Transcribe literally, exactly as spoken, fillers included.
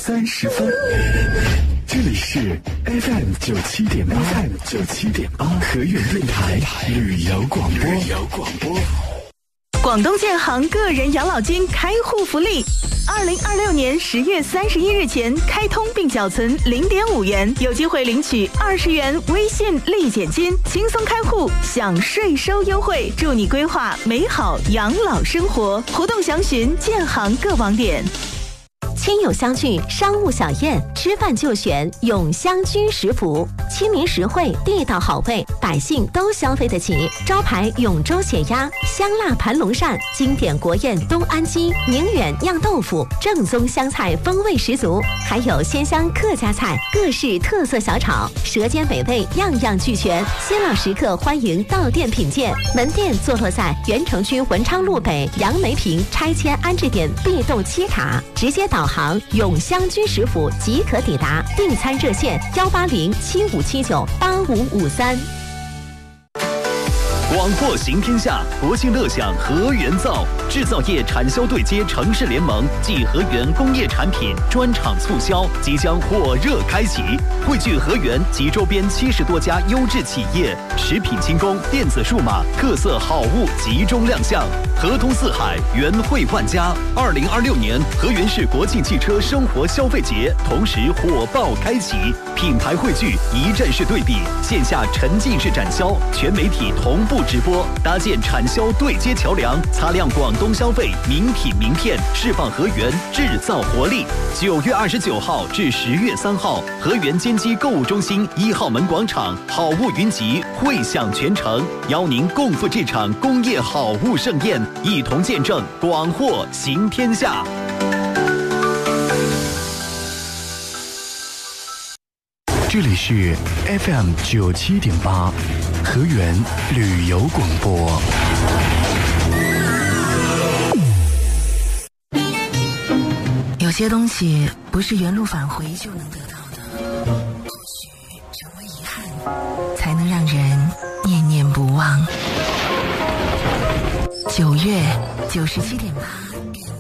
三十分。这里是 F M 九七点八 ，F M 九七点八河源电台旅游广播。旅游广播。 广东建行个人养老金开户福利，二零二六年十月三十一日前开通并缴存零点五元，有机会领取二十元微信立减金，轻松开户享税收优惠，助你规划美好养老生活。活动详询建行各网点。 亲友相聚，商务小宴，吃饭就选永香居食府，亲民实惠，地道好味，百姓都消费得起。招牌永州血鸭、香辣盘龙鳝，经典国宴东安鸡、宁远酿豆腐，正宗湘菜风味十足，还有鲜香客家菜，各式特色小炒，舌尖美味样样俱全。新老食客欢迎到店品鉴，门店坐落在原城区文昌路北杨梅坪拆迁安置点 B 栋七塔，直接导航永香居食府即可抵达，订餐热线幺八零七五七九八五五三。 广货行天下，国庆乐享河源造，制造业产销对接城市联盟暨河源工业产品专场促销即将火热开启，汇聚河源及周边七十多家优质企业，食品轻工、电子数码特色好物集中亮相，河通四海，源汇万家。二零二六年河源市国际汽车生活消费节同时火爆开启，品牌汇聚，一站式对比，线下沉浸式展销，全媒体同步直播，搭建产销对接桥梁，擦亮广东消费名品名片，释放河源制造活力。九月二十九号至十月三号，河源坚基购物中心一号门广场，好物云集，汇享全城，邀您共赴这场工业好物盛宴，一同见证广货行天下。 这里是 F M 九七点八河源旅游广播。 有些东西不是原路返回就能得到的，或许成为遗憾，才能让人念念不忘。九月九十七点八。